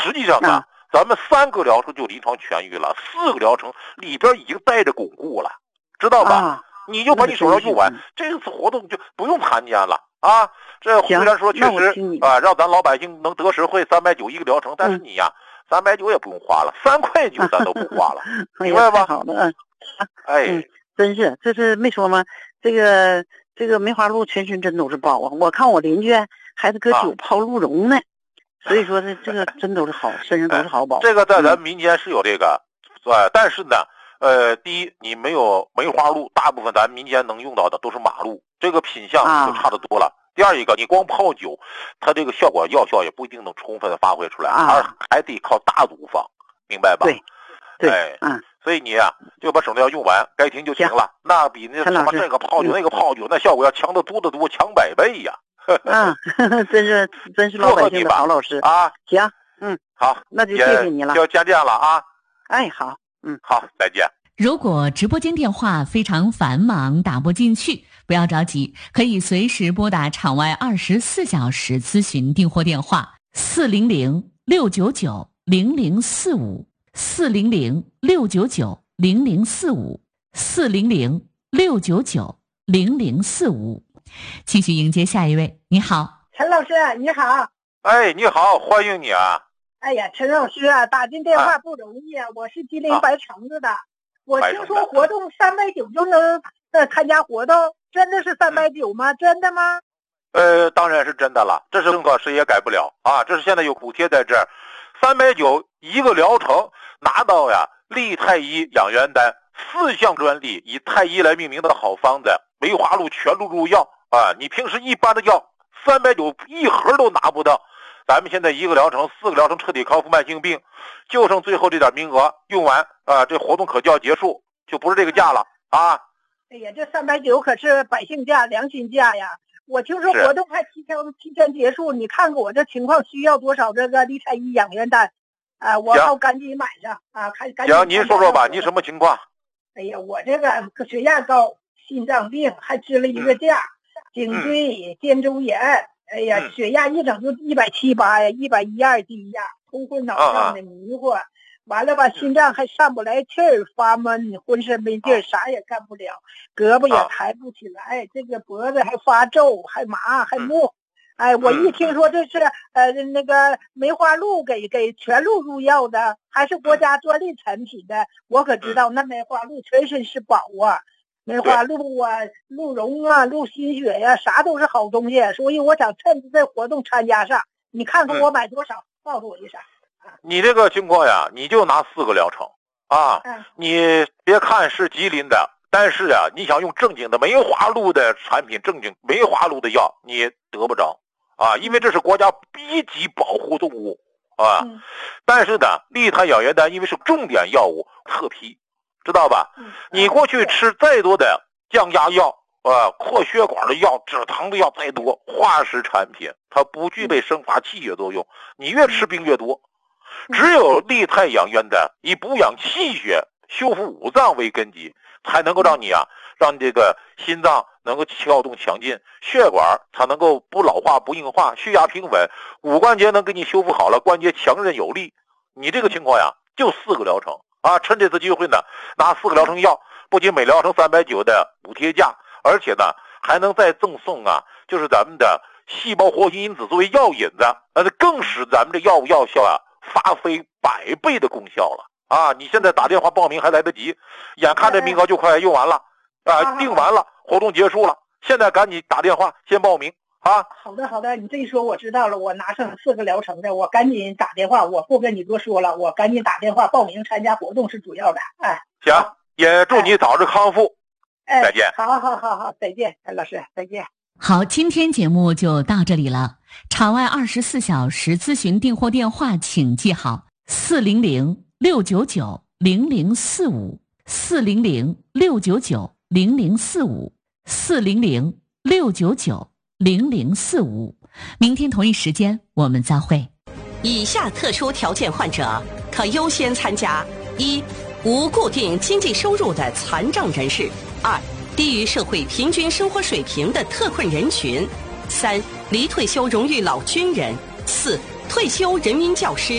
实际上呢，咱们3个疗程就临床痊愈了，4个疗程里边已经带着巩固了，知道吧？你就把你手上用完，这次活动就不用参加了啊。这虽然说确实让咱老百姓能得实惠，390一个疗程，但是你呀，390也不用花了，3块9咱都不花了，明白吧？ 好的， 哎， 真是，这是没说吗？这个梅花鹿全身真都是宝啊！我看我邻居还是搁酒泡鹿茸呢，所以说这个真都是好，身上都是好宝。 这个在咱民间是有这个，但是呢，第一，你没有梅花鹿，大部分咱民间能用到的都是马鹿，这个品相就差得多了。第二一个，你光泡酒，它这个药效也不一定能充分的发挥出来，而还得靠大组方，明白吧？ 对， 所以你呀，就把省料用完，该停就停了。那比那什么这个泡酒那个泡酒，那效果要强得多得多，强100倍呀！ 真是老百姓的好老师啊！ 行， 好， 那就谢谢你了， 就见了啊！ 哎，好， 好，再见。 如果直播间电话非常繁忙打不进去，不要着急，可以随时拨打场外24小时咨询订货电话400-699-0045。400-699-0045，400-699-0045。继续迎接下一位。你好， 陈老师，你好。 哎，你好，欢迎你啊。 哎呀，陈老师啊，打进电话不容易啊。我是吉林白城子的，我听说活动390就能参加活动，真的是390吗？真的吗？ 当然是真的了，这是政策谁也改不了啊。这是现在有补贴在这儿，390一个疗程拿到呀利太医养元丹4项专利，以太医来命名的好方子，梅花鹿全鹿入药啊！你平时一般的药390一盒都拿不到，咱们现在一个疗程4个疗程彻底康复慢性病，就剩最后这点名额，用完这活动可就要结束，就不是这个价了啊！ 哎呀，这390可是百姓价、良心价呀！我听说活动还提前结束，你看看我这情况需要多少这个利太医养元丹？我好赶紧买上啊！赶紧。 行，您说说吧，您什么情况？ 哎呀，我这个血压高，心脏病，还支了一个架，颈椎肩周炎。哎呀，血压一整就178呀，112低压，头昏脑胀的迷糊。完了吧，心脏还上不来气儿，发闷，浑身没劲儿，啥也干不了，胳膊也抬不起来，这个脖子还发皱，还麻，还木。哎，我一听说这是那个梅花鹿给全鹿入药的，还是国家专利产品的，我可知道那梅花鹿全身是宝啊，梅花鹿啊，鹿茸啊，鹿心血呀，啥都是好东西，所以我想趁着这活动参加上，你看看我买多少，告诉我一声。 你这个情况呀，你就拿4个疗程啊，你别看是吉林的，但是呀，你想用正经的梅花鹿的产品，正经梅花鹿的药，你得不着啊，因为这是国家1级保护动物啊。但是呢，利他养元丹因为是重点药物，特批，知道吧？你过去吃再多的降压药扩血管的药、止疼的药再多，化石产品它不具备生发气血作用，你越吃病越多。只有利太养元丹以补养气血、修复五脏为根基，才能够让你这个心脏能够跳动强劲，血管它能够不老化不硬化，血压平稳，骨关节能给你修复好了，关节强韧有力。你这个情况呀，就4个疗程啊，趁这次机会呢，拿4个疗程药，不仅每疗程390的补贴价，而且呢还能再赠送就是咱们的细胞活性因子作为药引子，那更使咱们这药物药效发挥100倍的功效了啊！你现在打电话报名还来得及，眼看着名额就快用完了订完了，活动结束了，现在赶紧打电话先报名啊！ 好的，你这一说我知道了，我拿上4个疗程的，我赶紧打电话，我不跟你多说了，我赶紧打电话报名参加活动是主要的。 行，也祝你早日康复。再见。 好，再见，陈老师，再见。 好，今天节目就到这里了。场外24小时咨询订货电话请记好：400-699-0045 400-699-0045 400-699-0045。明天同一时间我们再会。 以下特殊条件患者可优先参加：一、无固定经济收入的残障人士；二、低于社会平均生活水平的特困人群；三、离退休荣誉老军人；四、退休人民教师。